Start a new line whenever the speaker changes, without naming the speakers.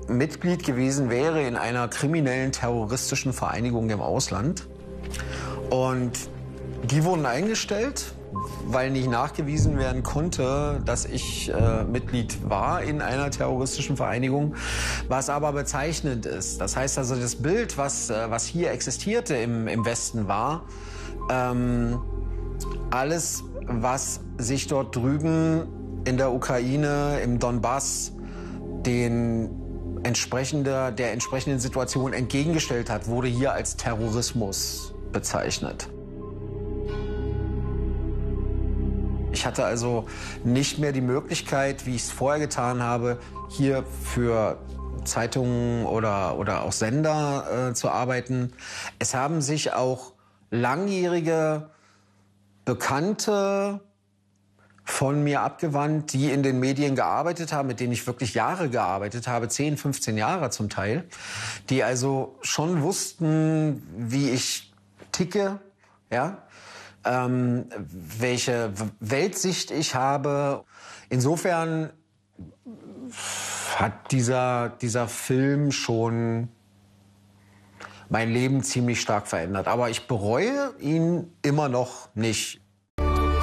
Mitglied gewesen wäre in einer kriminellen terroristischen Vereinigung im Ausland. Und die wurden eingestellt, weil nicht nachgewiesen werden konnte, dass ich Mitglied war in einer terroristischen Vereinigung, was aber bezeichnend ist. Das heißt also, das Bild, was hier existierte im Westen war, alles, was sich dort drüben in der Ukraine, im Donbass, der entsprechenden Situation entgegengestellt hat, wurde hier als Terrorismus bezeichnet. Ich hatte also nicht mehr die Möglichkeit, wie ich es vorher getan habe, hier für Zeitungen oder auch Sender zu arbeiten. Es haben sich auch langjährige Bekannte von mir abgewandt, die in den Medien gearbeitet haben, mit denen ich wirklich Jahre gearbeitet habe, 10, 15 Jahre zum Teil, die also schon wussten, wie ich ticke, ja, welche Weltsicht ich habe. Insofern hat dieser Film schon mein Leben ziemlich stark verändert. Aber ich bereue ihn immer noch nicht.